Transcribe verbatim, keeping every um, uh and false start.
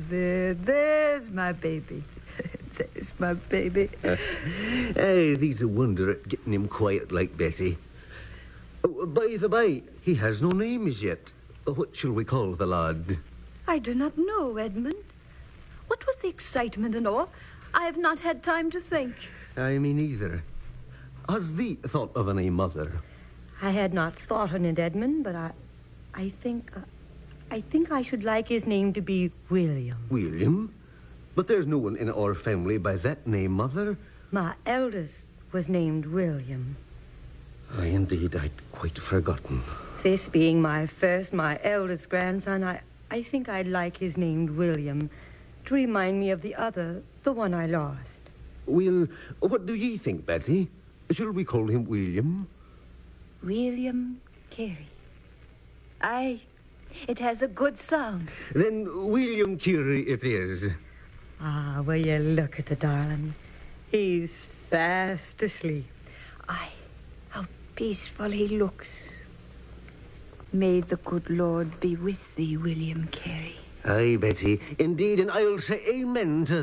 there, there's my baby. There's my baby. Uh, hey, thee's a wonder at getting him quiet like Betty. Oh, by the by, he has no name as yet. What shall we call the lad? I do not know, Edmund. What was the excitement and all? I have not had time to think. I mean, either. Has thee thought of a name, Mother? I had not thought on it, Edmund, but I, I think, uh, I think I should like his name to be William. William? But there's no one in our family by that name, Mother. My eldest was named William. Aye, indeed, I'd quite forgotten. This being my first, my eldest grandson, I, I think I'd like his named William to remind me of the other, the one I lost. Well, what do ye think, Betty? Shall we call him William? William Carey. Aye, it has a good sound. Then William Carey it is. Ah, will you look at the darling? He's fast asleep. Aye, how peaceful he looks. May the good Lord be with thee, William Carey. Aye, Betty, indeed, and I'll say amen to